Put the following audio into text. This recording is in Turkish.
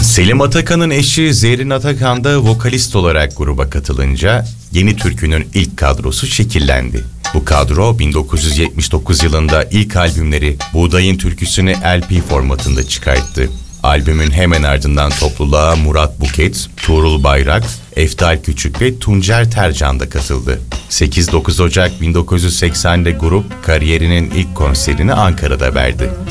Selim Atakan'ın eşi Zerrin Atakan da vokalist olarak gruba katılınca Yeni Türkü'nün ilk kadrosu şekillendi. Bu kadro 1979 yılında ilk albümleri Buğdayın Türküsü'nü LP formatında çıkarttı. Albümün hemen ardından topluluğa Murat Buket, Tuğrul Bayrak, Eftal Küçük ve Tuncer Tercan da katıldı. 8-9 Ocak 1980'de grup kariyerinin ilk konserini Ankara'da verdi.